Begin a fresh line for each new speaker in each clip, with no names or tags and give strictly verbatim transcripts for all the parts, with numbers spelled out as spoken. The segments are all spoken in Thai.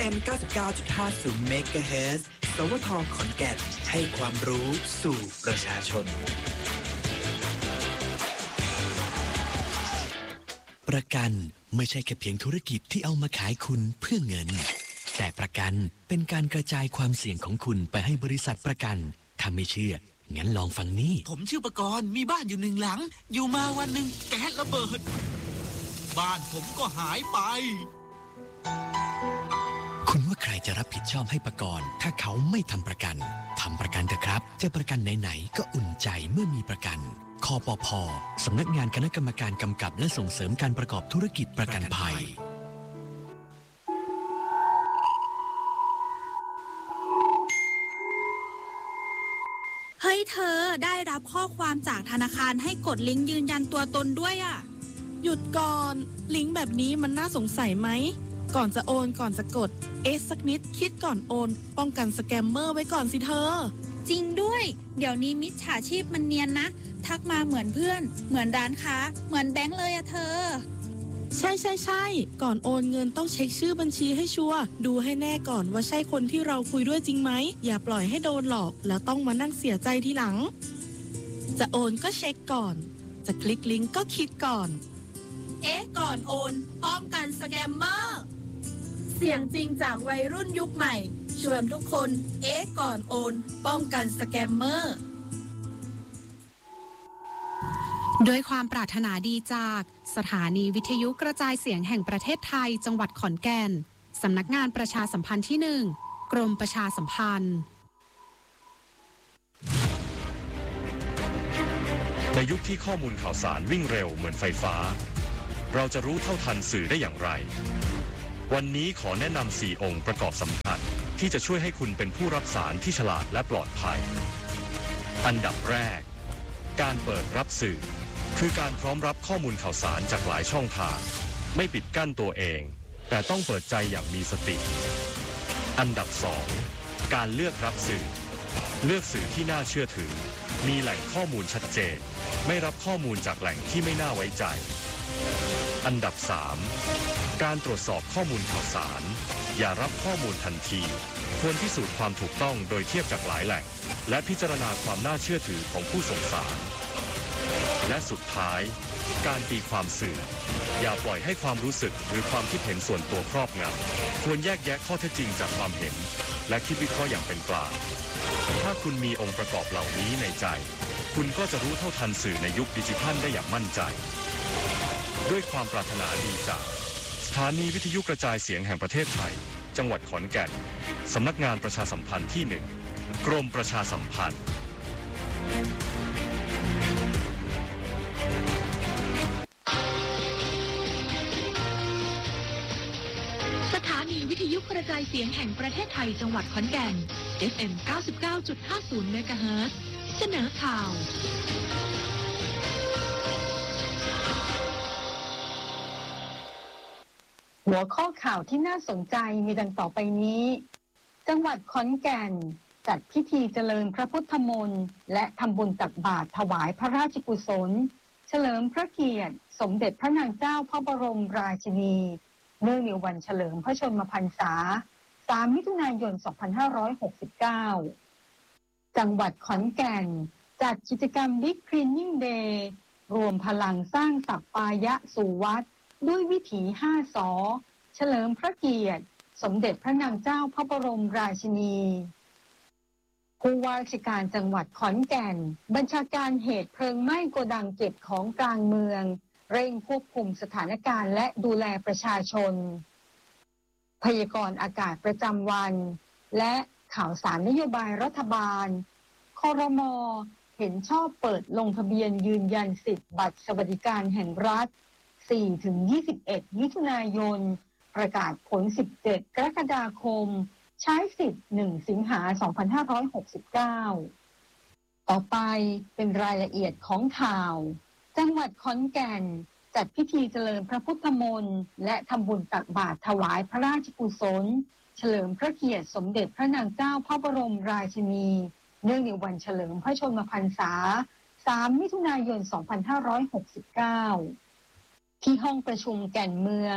เอ็ม เก้าสิบเก้าจุดห้าศูนย์ เมกะเฮิรตซ์ สวท ขอนแก่นให้ความรู้สู่ประชาชน
ประกันไม่ใช่แค่เพียงธุรกิจที่เอามาขายคุณเพื่อเงินแต่ประกันเป็นการกระจายความเสี่ยงของคุณไปให้บริษัทประกันถ้าไม่เชื่องั้นลองฟังนี่
ผมชื่อประกรณ์มีบ้านอยู่หนึ่งหลังอยู่มาวันหนึ่งแก๊สระเบิดบ้านผมก็หายไป
คุณว่าใครจะรับผิดชอบให้ประกรณ์ถ้าเขาไม่ทำประกันทำประกันเถอะครับจะประกันไหนๆก็อุ่นใจเมื่อมีประกันคปภ.สำนักงานคณะกรรมการกำกับและส่งเสริมการประกอบธุรกิจประกันภัย
เฮ้ยเธอได้รับข้อความจากธนาคารให้กดลิงก์ยืนยันตัวตนด้วยอ่ะ
หยุดก่อนลิงก์แบบนี้มันน่าสงสัยไหมก่อนจะโอนก่อนจะกดเอ๊ะสักนิดคิดก่อนโอนป้องกันสแกมเมอร์ไว้ก่อนสิเธอ
จริงด้วยเดี๋ยวนี้มิจฉาชีพมันเนียนนะทักมาเหมือนเพื่อนเหมือนร้านค้าเหมือนแบงค์เลยอะเธอ
ใช่ใช่ใช่ก่อนโอนเงินต้องเช็คชื่อบัญชีให้ชัวร์ดูให้แน่ก่อนว่าใช่คนที่เราคุยด้วยจริงไหมอย่าปล่อยให้โดนหลอกแล้วต้องมานั่งเสียใจทีหลังจะโอนก็เช็คก่อนจะคลิกลิงก์ก็คิดก่อน
เอ๊ะก่อนโอนป้องกันสแกมเมอร์เสียงจริงจากวัยรุ่นยุคใหม่ชวนทุกคนเอ๊ะก่อนโอนป้องกันสแกมเมอร์
ด้วยความปรารถนาดีจากสถานีวิทยุกระจายเสียงแห่งประเทศไทยจังหวัดขอนแก่นสำนักงานประชาสัมพันธ์ที่หนึ่งกรมประชาสัมพันธ์
ในยุคที่ข้อมูลข่าวสารวิ่งเร็วเหมือนไฟฟ้าเราจะรู้เท่าทันสื่อได้อย่างไรวันนี้ขอแนะนำสี่องค์ประกอบสำคัญที่จะช่วยให้คุณเป็นผู้รับสารที่ฉลาดและปลอดภัยอันดับแรกการเปิดรับสื่อคือการพร้อมรับข้อมูลข่าวสารจากหลายช่องทางไม่ปิดกั้นตัวเองแต่ต้องเปิดใจอย่างมีสติอันดับสองการเลือกรับสื่อเลือกสื่อที่น่าเชื่อถือมีแหล่งข้อมูลชัดเจนไม่รับข้อมูลจากแหล่งที่ไม่น่าไว้ใจอันดับสามการตรวจสอบข้อมูลข่าวสารอย่ารับข้อมูลทันทีควรพิสูจน์ความถูกต้องโดยเทียบจากหลายแหล่งและพิจารณาความน่าเชื่อถือของผู้ส่งสารและสุดท้ายการตีความสื่ออย่าปล่อยให้ความรู้สึกหรือความคิดเห็นส่วนตัวครอบงำควรแยกแยะข้อเท็จจริงจากความเห็นและคิดวิเคราะห์อย่างเป็นกลางถ้าคุณมีองค์ประกอบเหล่านี้ในใจคุณก็จะรู้เท่าทันสื่อในยุคดิจิทัลได้อย่างมั่นใจด้วยความปรารถนาดีจากสถานีวิทยุกระจายเสียงแห่งประเทศไทยจังหวัดขอนแก่นสำนักงานประชาสัมพันธ์ที่หนึ่งกรมประชาสัมพันธ์
สถานีวิทยุกระจายเสียงแห่งประเทศไทยจังหวัดขอนแก่น เอฟ เอ็ม เก้าสิบเก้าจุดห้าศูนย์ เมกะเฮิรตซ์ เสนอข่าว
หัวข้อข่าวที่น่าสนใจมีดังต่อไปนี้จังหวัดขอนแก่นจัดพิธีเจริญพระพุทธมนต์และทำบุญตักบาตรถวายพระราชกุศลเฉลิมพระเกียรติสมเด็จพระนางเจ้าพระบรมราชินีเนื่องในวันเฉลิมพระชนมพรรษาสามมิถุนายนสองพันห้าร้อยหกสิบเก้าจังหวัดขอนแก่นจัดกิจกรรม Big Cleaning Day รวมพลังสร้างสัปปายะสู่วัดด้วยวิถีห้าสอเฉลิมพระเกียรติสมเด็จพระนางเจ้าพระบรมราชินีผู้ว่าราชการจังหวัดขอนแก่นบัญชาการเหตุเพลิงไหม้โกดังเก็บของกลางเมืองเร่งควบคุมสถานการณ์และดูแลประชาชนพยากรณ์อากาศประจำวันและข่าวสารนโยบายรัฐบาลครม.เห็นชอบเปิดลงทะเบียนยืนยันสิทธิบัตรสวัสดิการแห่งรัฐสี่ถึงยี่สิบเอ็ด มิถุนายนประกาศผลสิบเจ็ดกรกฎาคมใช้สิทธิ์หนึ่งสิงหาคมสองพันห้าร้อยหกสิบเก้าต่อไปเป็นรายละเอียดของข่าวจังหวัดขอนแก่นจัดพิธีเจริญพระพุทธมนต์และทำบุญตักบาตรถวายพระราชกุศลเฉลิมพระเกียรติสมเด็จพระนางเจ้าพระบรมราชินีเนื่องในวันเฉลิมพระชนมพรรษาสามมิถุนายนสองพันห้าร้อยหกสิบเก้าที่ห้องประชุมแก่นเมือง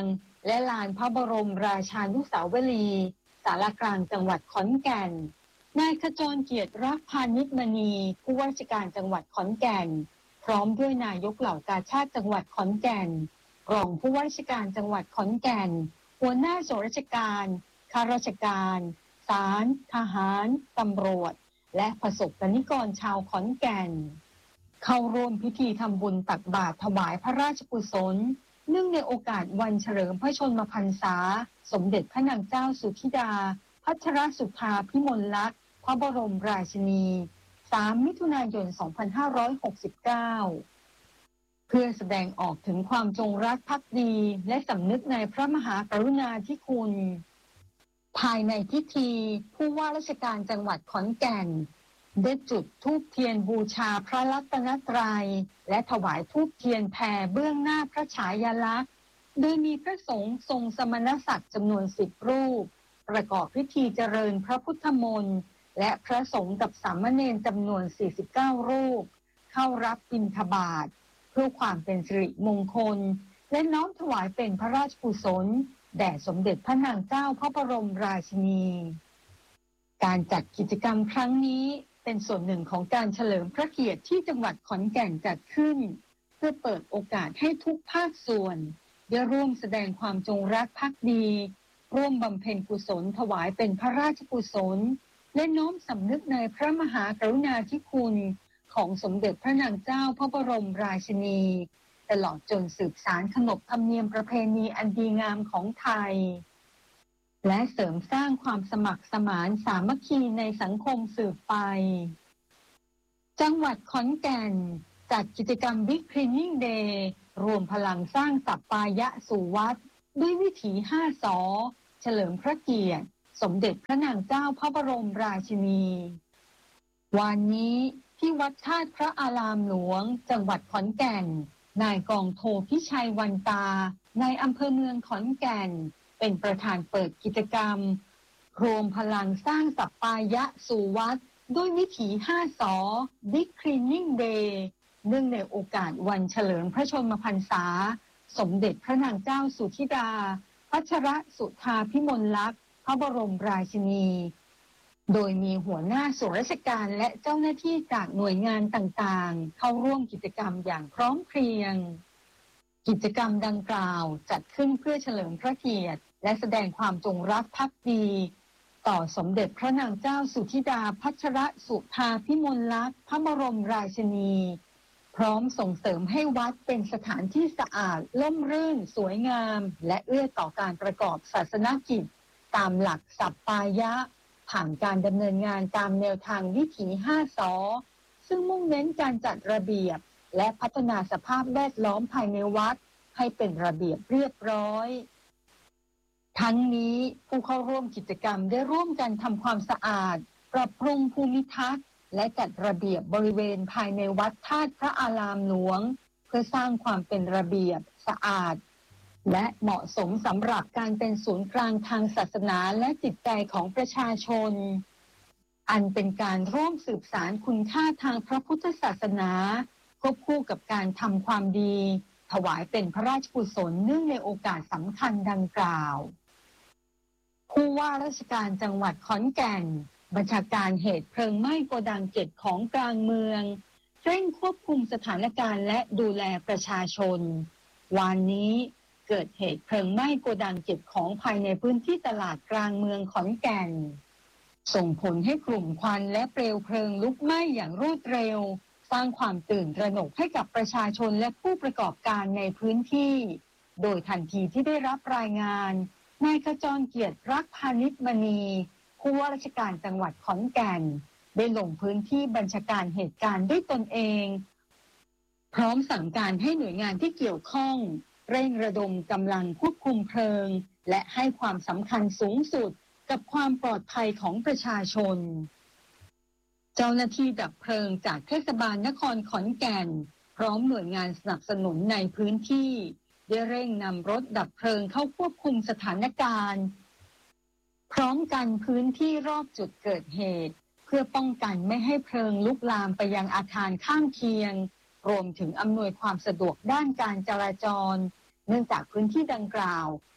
และลานพระบรมราชานุสาวรีย์ศาลากลางจังหวัดขอนแก่นนายขจรเกียรติรักพานิชมณีผู้ว่าราชการจังหวัดขอนแก่นพร้อมด้วยนายกเหล่ากาชาดจังหวัดขอนแก่นรองผู้ว่าราชการจังหวัดขอนแก่นหัวหน้าส่วนราชการข้าราชการศาลทหารตำรวจและประสบกนิกรชาวขอนแก่นเข้าร่วมพิธีทำบุญตักบาตรถวายพระราชกุศลเนื่องในโอกาสวันเฉลิมพระชนมพรรษาสมเด็จพระนางเจ้าสุธิดาพัชรสุธาพิมลลักษณ์พระบรมราชินีสามมิถุนายนสองพันห้าร้อยหกสิบเก้าเพื่อแสดงออกถึงความจงรักภักดีและสำนึกในพระมหากรุณาธิคุณภายในพิธีผู้ว่าราชการจังหวัดขอนแก่นได้จุดธูปเทียนบูชาพระรัตนตรัยและถวายธูปเทียนแผ่เบื้องหน้าพระฉายาลักษณ์โดยมีพระสงฆ์ทรงสมณศักดิ์จำนวนสิบรูปประกอบพิธีเจริญพระพุทธมนต์และพระสงฆ์กับสามเณรจำนวนสี่สิบเก้ารูปเข้ารับบิณฑบาตเพื่อความเป็นสิริมงคลและน้อมถวายเป็นพระราชกุศลแด่สมเด็จพระนางเจ้าพระบรมราชินีการจัดกิจกรรมครั้งนี้เป็นส่วนหนึ่งของการเฉลิมพระเกียรติที่จังหวัดขอนแก่นจัดขึ้นเพื่อเปิดโอกาสให้ทุกภาคส่วนได้ร่วมแสดงความจงรักภักดีร่วมบำเพ็ญกุศลถวายเป็นพระราชกุศลและน้อมสำนึกในพระมหากรุณาธิคุณของสมเด็จพระนางเจ้าพระบรมราชินีตลอดจนสืบสานขนบธรรมเนียมประเพณีอันดีงามของไทยและเสริมสร้างความสมัครสมานสามัคคีในสังคมสืบไปจังหวัดขอนแก่นจัดกิจกรรม Big Cleaning Day รวมพลังสร้างสัปปายะสู่วัดด้วยวิถีห้าสอเฉลิมพระเกียรติสมเด็จพระนางเจ้าพระบรมราชินีวันนี้ที่วัดธาตุพระอารามหลวงจังหวัดขอนแก่นนายกองโทพิชัยวันตานายอำเภอเมืองขอนแก่นเป็นประธานเปิดกิจกรรมรวมพลังสร้างสัปปายะสู่วัดด้วยวิถีห้าสอ Big Cleaning Day เนื่องในโอกาสวันเฉลิมพระชนมพรรษาสมเด็จพระนางเจ้าสุธิดาพัชรสุธาพิมลลักษณ์พระบรมราชินีโดยมีหัวหน้าส่วนราชการและเจ้าหน้าที่จากหน่วยงานต่างๆเข้าร่วมกิจกรรมอย่างพร้อมเพรียงกิจกรรมดังกล่าวจัดขึ้นเพื่อเฉลิมพระเกียรติและแสดงความจงรักภักดีต่อสมเด็จพระนางเจ้าสุธิดาพัชรสุธาพิมลลักษณ์พระบรมราชินีพร้อมส่งเสริมให้วัดเป็นสถานที่สะอาดร่มรื่นสวยงามและเอื้อต่อการประกอบศาสนกิจตามหลักสัปปายะผ่านการดำเนินงานตามแนวทางวิถีห้าสอซึ่งมุ่งเน้นการจัดระเบียบและพัฒนาสภาพแวดล้อมภายในวัดให้เป็นระเบียบเรียบร้อยทั้งนี้ผู้เข้าร่วมกิจกรรมได้ร่วมกันทำความสะอาดปรับปรุงภูมิทัศน์และจัดระเบียบบริเวณภายในวัดธาตุพระอารามหลวงเพื่อสร้างความเป็นระเบียบสะอาดและเหมาะสมสำหรับการเป็นศูนย์กลางทางศาสนาและจิตใจของประชาชนอันเป็นการร่วมสืบสานคุณค่าทางพระพุทธศาสนาควบคู่กับการทำความดีถวายเป็นพระราชกุศลเนื่องในโอกาสสำคัญดังกล่าวผู้ว่าราชการจังหวัดขอนแก่นบัญชาการเหตุเพลิงไหม้โกดังเก็บของกลางเมืองเร่งควบคุมสถานการณ์และดูแลประชาชนวันนี้เกิดเหตุเพลิงไหม้โกดังเก็บของภายในพื้นที่ตลาดกลางเมืองขอนแก่นส่งผลให้กลุ่มควันและเปลวเพลิงลุกไหม้อย่างรวดเร็วสร้างความตื่นตระหนกให้กับประชาชนและผู้ประกอบการในพื้นที่โดยทันทีที่ได้รับรายงานนายขจรเกียรติรักพานิชมณีผู้ว่าราชการจังหวัดขอนแก่นได้ลงพื้นที่บัญชาการเหตุการณ์ด้วยตนเองพร้อมสั่งการให้หน่วยงานที่เกี่ยวข้องเร่งระดมกำลังควบคุมเพลิงและให้ความสำคัญสูงสุดกับความปลอดภัยของประชาชนเจ้าหน้าที่ดับเพลิงจากเทศบาลนครขอนแก่นพร้อมหน่วยงานสนับสนุนในพื้นที่ได้เร่งนำรถดับเพลิงเข้าควบคุมสถานการณ์พร้อมกันพื้นที่รอบจุดเกิดเหตุเพื่อป้องกันไม่ให้เพลิงลุกลามไปยังอาคารข้างเคียงรวมถึงอำนวยความสะดวกด้านการจราจรเนื่องจากพื้นที่ดังกล่าว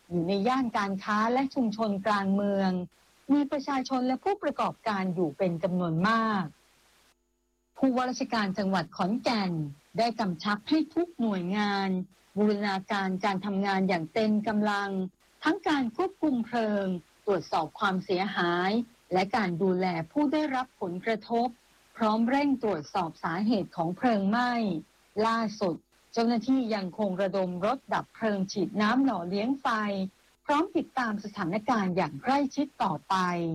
อยู่ในย่านการค้าและชุมชนกลางเมืองมีประชาชนและผู้ประกอบการอยู่เป็นจำนวนมากผู้ว่าราชการจังหวัดขอนแก่นได้กำชับให้ทุกหน่วยงานบูรณาการการทำงานอย่างเต็มกำลังทั้งการควบคุมเพลิงตรวจสอบความเสียหายและการดูแลผู้ได้รับผลกระทบพร้อมเร่งตรวจสอบสาเหตุของเพลิงไหม้ล่าสุดเจ้าหน้าที่ยังคงระดมรถดับเพลิงฉีดน้ำหล่อเลี้ยงไฟพร้อมติดตามสถานการณ์อย่างใกล้ชิดต่อไป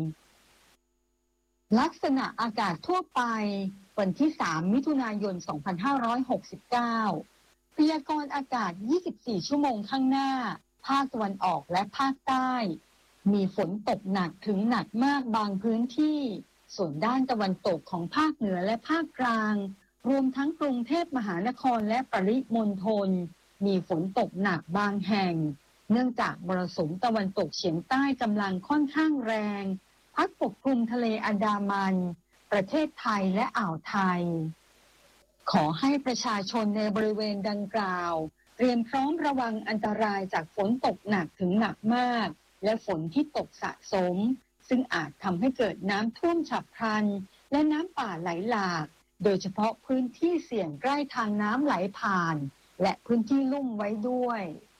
ลักษณะอากาศทั่วไปวันที่สามมิถุนายนสองพันห้าร้อยหกสิบเก้าพยากรณ์อากาศยี่สิบสี่ชั่วโมงข้างหน้าภาคตะวันออกและภาคใต้มีฝนตกหนักถึงหนักมากบางพื้นที่ส่วนด้านตะวันตกของภาคเหนือและภาคกลางรวมทั้งกรุงเทพมหานครและปริมณฑลมีฝนตกหนักบางแห่งเนื่องจากมรสุมตะวันตกเฉียงใต้กำลังค่อนข้างแรงพัดปกคลุมทะเลอันดามันประเทศไทยและอ่าวไทยขอให้ประชาชนในบริเวณดังกล่าวเตรียมพร้อมระวังอันตรายจากฝนตกหนักถึงหนักมากและฝนที่ตกสะสมซึ่งอาจทำให้เกิดน้ำท่วมฉับพลันและน้ำป่าไหลหลากโดยเฉพาะพื้นที่เสี่ยงใกล้ทางน้ำไหลผ่านและพื้นที่ลุ่มไว้ด้วย